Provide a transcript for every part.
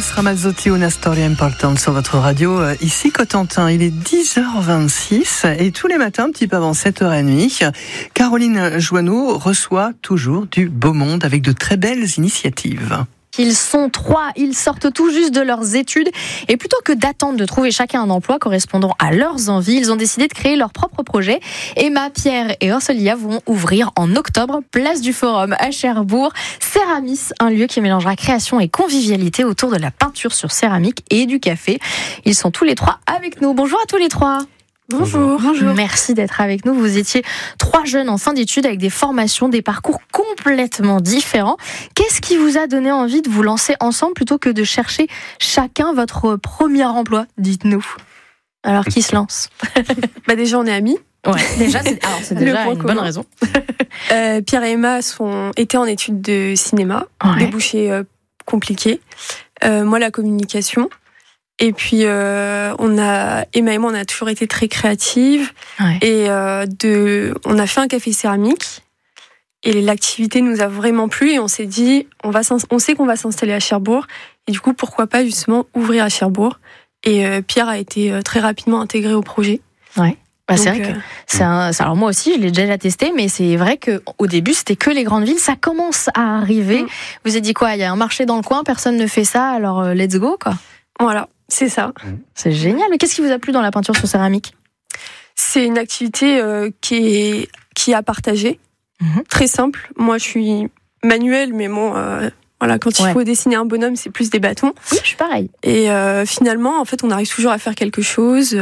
Ramazzotti, Una storia importante sur votre radio. Ici Cotentin, il est 10h26 et tous les matins, un petit peu avant 7h30, Caroline Joanneau reçoit toujours du beau monde avec de très belles initiatives. Ils sont 3, ils sortent tout juste de leurs études et plutôt que d'attendre de trouver chacun un emploi correspondant à leurs envies, ils ont décidé de créer leur propre projet. Emma, Pierre et Orsolia vont ouvrir en octobre, place du Forum à Cherbourg, Ceramis, un lieu qui mélangera création et convivialité autour de la peinture sur céramique et du café. Ils sont tous les 3 avec nous. Bonjour à tous les 3. Bonjour. Merci d'être avec nous. Vous étiez 3 jeunes en fin d'études avec des formations, des parcours complètement différents. Qu'est-ce qui vous a donné envie de vous lancer ensemble plutôt que de chercher chacun votre premier emploi ? Dites-nous. Alors, qui se lance ? Déjà, on est amis. Ouais, déjà, c'est déjà une bonne raison. Pierre et Emma étaient en études de cinéma, débouchés compliqués. Moi, la communication. Et puis, Emma et moi, on a toujours été très créatives. Ouais. Et on a fait un café céramique. Et l'activité nous a vraiment plu. Et on s'est dit, on sait qu'on va s'installer à Cherbourg. Et du coup, pourquoi pas justement ouvrir à Cherbourg. Et Pierre a été très rapidement intégré au projet. Ouais. C'est vrai que alors moi aussi, je l'ai déjà testé, mais c'est vrai qu'au début, c'était que les grandes villes. Ça commence à arriver. Vous avez dit quoi ? Il y a un marché dans le coin, personne ne fait ça, alors let's go, quoi. Voilà. C'est ça. C'est génial. Mais qu'est-ce qui vous a plu dans la peinture sur céramique ? C'est une activité qui est à partager. Très simple. Moi, je suis manuelle, mais bon, quand il faut dessiner un bonhomme, c'est plus des bâtons. Oui, je suis pareil. Et finalement, en fait, on arrive toujours à faire quelque chose.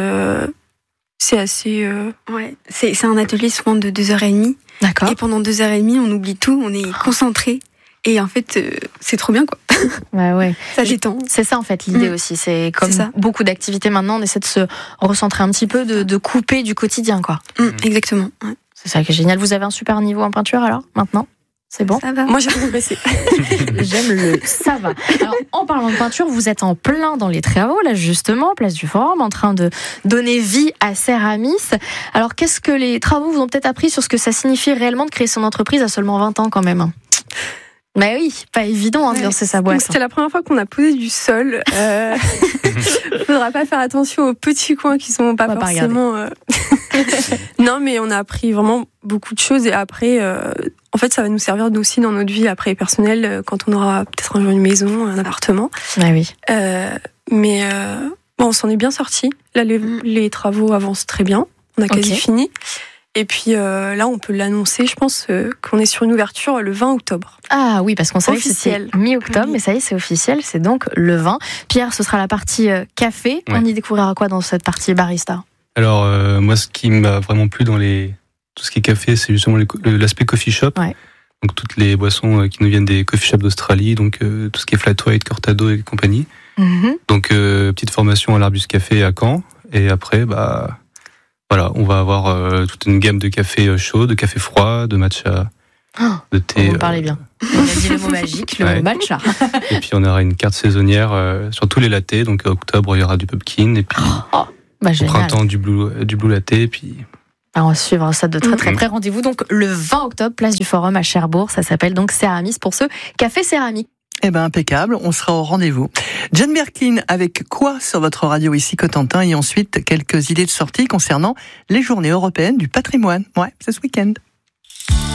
C'est assez... C'est un atelier souvent de 2h30. D'accord. Et pendant 2h30, on oublie tout, on est concentré. Et en fait, c'est trop bien, quoi. Ouais. Ça détend. C'est ça, en fait, l'idée aussi. C'est comme beaucoup d'activités maintenant, on essaie de se recentrer un petit peu, de couper du quotidien, quoi. Exactement. Ouais. C'est ça qui est génial. Vous avez un super niveau en peinture, alors, maintenant ? C'est bon ? Ça va. Moi, j'ai progressé. J'aime le ça va. Alors, en parlant de peinture, vous êtes en plein dans les travaux, là, justement, place du Forum, en train de donner vie à Ceramis. Alors, qu'est-ce que les travaux vous ont peut-être appris sur ce que ça signifie réellement de créer son entreprise à seulement 20 ans, quand même ? Mais oui, pas évident de lancer sa boîte. Donc, c'était la première fois qu'on a posé du sol. Faudra pas faire attention aux petits coins qui sont pas forcément... Non, mais on a appris vraiment beaucoup de choses. Et après, en fait, ça va nous servir aussi dans notre vie après personnelle, quand on aura peut-être un jour une maison, un appartement. Ah oui. Mais on s'en est bien sortis. Là, les travaux avancent très bien. On a quasi fini. Et puis là, on peut l'annoncer, je pense qu'on est sur une ouverture le 20 octobre. Ah oui, parce qu'on savait que c'était mi-octobre, mais ça y est, c'est officiel, c'est donc le 20. Pierre, ce sera la partie café. Ouais. On y découvrira quoi dans cette partie barista ? Alors, moi, ce qui m'a vraiment plu dans tout ce qui est café, c'est justement l'aspect coffee shop. Ouais. Donc, toutes les boissons qui nous viennent des coffee shops d'Australie, donc tout ce qui est flat white, cortado et compagnie. Donc, petite formation à l'Arbus Café à Caen. Et après, voilà, on va avoir toute une gamme de café chaud, de café froid, de matcha, de thé. Vous parlez bien. On a dit le mot magique, le mot matcha. Et puis on aura une carte saisonnière sur tous les lattés. Donc en octobre, il y aura du pumpkin. Et puis au printemps, du blue latte. Et puis... on va suivre ça de très très près. Rendez-vous donc le 20 octobre, place du Forum à Cherbourg. Ça s'appelle donc Ceramis pour ce café céramique. Impeccable, on sera au rendez-vous. Jane Birkin, avec quoi sur votre radio ici Cotentin, et ensuite quelques idées de sortie concernant les journées européennes du patrimoine. Ouais, c'est ce week-end.